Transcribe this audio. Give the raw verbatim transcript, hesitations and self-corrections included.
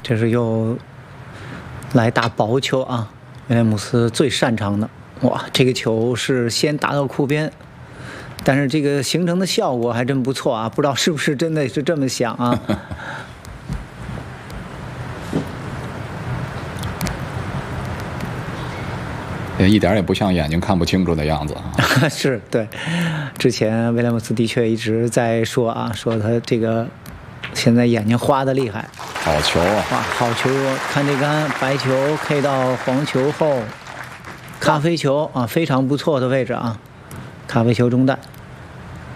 这是又来打薄球啊，威廉姆斯最擅长的。哇，这个球是先打到库边，但是这个形成的效果还真不错啊，不知道是不是真的是这么想啊？ 也一点也不像眼睛看不清楚的样子啊。 是对，之前威廉姆斯的确一直在说啊，说他这个现在眼睛花的厉害。 好球啊！ 哇，好球！看这杆白球 K 到黄球后，咖啡球啊，非常不错的位置啊，咖啡球中弹。